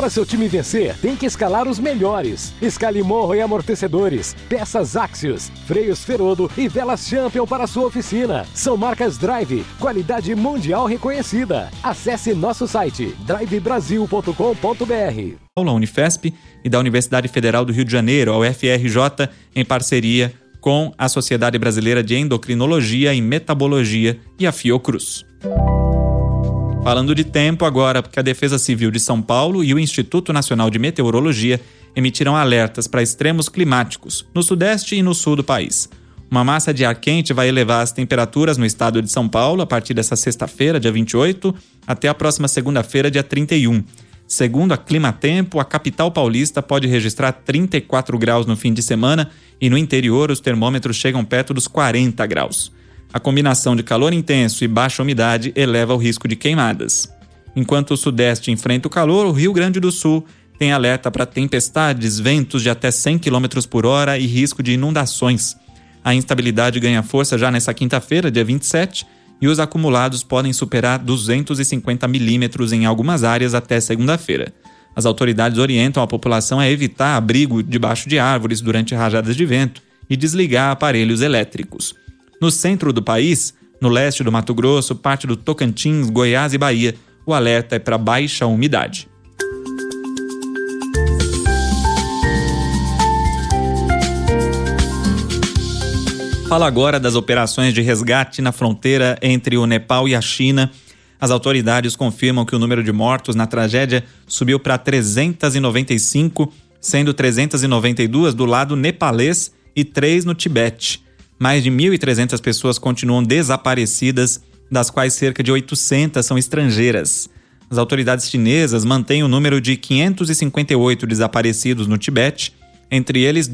Para seu time vencer, tem que escalar os melhores. Escale morro e amortecedores, peças Axios, freios Ferodo e velas Champion para sua oficina. São marcas Drive, qualidade mundial reconhecida. Acesse nosso site drivebrasil.com.br. A Unifesp e da Universidade Federal do Rio de Janeiro, a UFRJ, em parceria com a Sociedade Brasileira de Endocrinologia e Metabologia e a Fiocruz. Falando de tempo agora, porque a Defesa Civil de São Paulo e o Instituto Nacional de Meteorologia emitiram alertas para extremos climáticos no sudeste e no sul do país. Uma massa de ar quente vai elevar as temperaturas no estado de São Paulo a partir dessa sexta-feira, dia 28, até a próxima segunda-feira, dia 31. Segundo a Climatempo, a capital paulista pode registrar 34 graus no fim de semana e no interior os termômetros chegam perto dos 40 graus. A combinação de calor intenso e baixa umidade eleva o risco de queimadas. Enquanto o sudeste enfrenta o calor, o Rio Grande do Sul tem alerta para tempestades, ventos de até 100 km por hora e risco de inundações. A instabilidade ganha força já nesta quinta-feira, dia 27, e os acumulados podem superar 250 milímetros em algumas áreas até segunda-feira. As autoridades orientam a população a evitar abrigo debaixo de árvores durante rajadas de vento e desligar aparelhos elétricos. No centro do país, no leste do Mato Grosso, parte do Tocantins, Goiás e Bahia, o alerta é para baixa umidade. Fala agora das operações de resgate na fronteira entre o Nepal e a China. As autoridades confirmam que o número de mortos na tragédia subiu para 395, sendo 392 do lado nepalês e 3 no Tibete. Mais de 1.300 pessoas continuam desaparecidas, das quais cerca de 800 são estrangeiras. As autoridades chinesas mantêm o número de 558 desaparecidos no Tibete, entre eles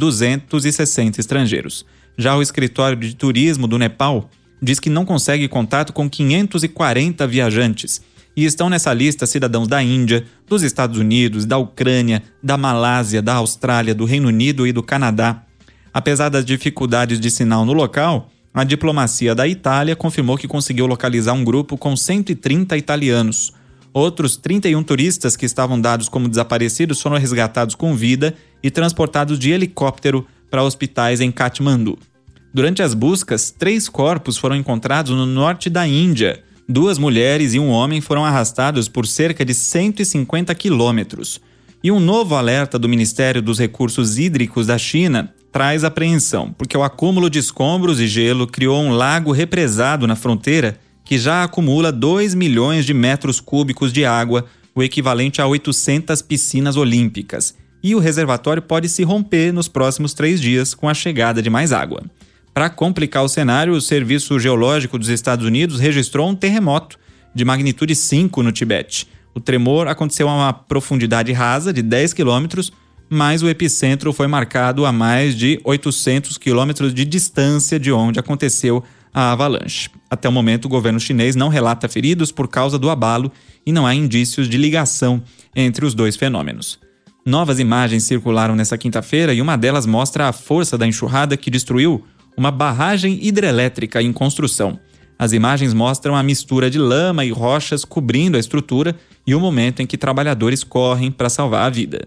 260 estrangeiros. Já o escritório de turismo do Nepal diz que não consegue contato com 540 viajantes. E estão nessa lista cidadãos da Índia, dos Estados Unidos, da Ucrânia, da Malásia, da Austrália, do Reino Unido e do Canadá. Apesar das dificuldades de sinal no local, a diplomacia da Itália confirmou que conseguiu localizar um grupo com 130 italianos. Outros 31 turistas que estavam dados como desaparecidos foram resgatados com vida e transportados de helicóptero para hospitais em Katmandu. Durante as buscas, 3 corpos foram encontrados no norte da Índia. 2 mulheres e um homem foram arrastados por cerca de 150 quilômetros. E um novo alerta do Ministério dos Recursos Hídricos da China traz apreensão, porque o acúmulo de escombros e gelo criou um lago represado na fronteira que já acumula 2 milhões de metros cúbicos de água, o equivalente a 800 piscinas olímpicas. E o reservatório pode se romper nos próximos 3 dias com a chegada de mais água. Para complicar o cenário, o Serviço Geológico dos Estados Unidos registrou um terremoto de magnitude 5 no Tibete. O tremor aconteceu a uma profundidade rasa de 10 quilômetros, mas o epicentro foi marcado a mais de 800 quilômetros de distância de onde aconteceu a avalanche. Até o momento, o governo chinês não relata feridos por causa do abalo e não há indícios de ligação entre os dois fenômenos. Novas imagens circularam nesta quinta-feira e uma delas mostra a força da enxurrada que destruiu uma barragem hidrelétrica em construção. As imagens mostram a mistura de lama e rochas cobrindo a estrutura e o momento em que trabalhadores correm para salvar a vida.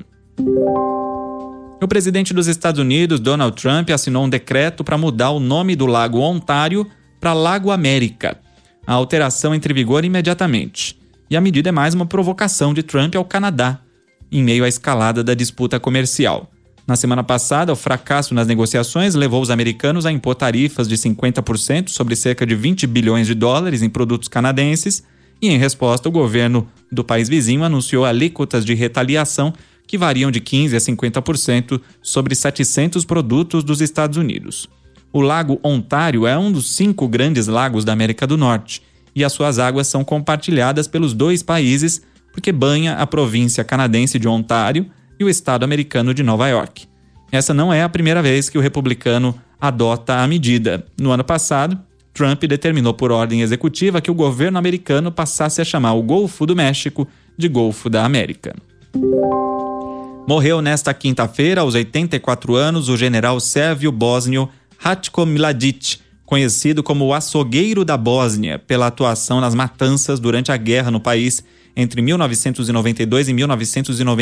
O presidente dos Estados Unidos, Donald Trump, assinou um decreto para mudar o nome do Lago Ontário para Lago América. A alteração entra em vigor imediatamente. E a medida é mais uma provocação de Trump ao Canadá, em meio à escalada da disputa comercial. Na semana passada, o fracasso nas negociações levou os americanos a impor tarifas de 50% sobre cerca de 20 bilhões de dólares em produtos canadenses e, em resposta, o governo do país vizinho anunciou alíquotas de retaliação que variam de 15% a 50% sobre 700 produtos dos Estados Unidos. O Lago Ontário é um dos 5 grandes lagos da América do Norte e as suas águas são compartilhadas pelos 2 países porque banha a província canadense de Ontário e o estado americano de Nova York. Essa não é a primeira vez que o republicano adota a medida. No ano passado, Trump determinou por ordem executiva que o governo americano passasse a chamar o Golfo do México de Golfo da América. Morreu nesta quinta-feira, aos 84 anos, o general sérvio bósnio Ratko Mladic, conhecido como o açougueiro da Bósnia, pela atuação nas matanças durante a guerra no país entre 1992 e 1994.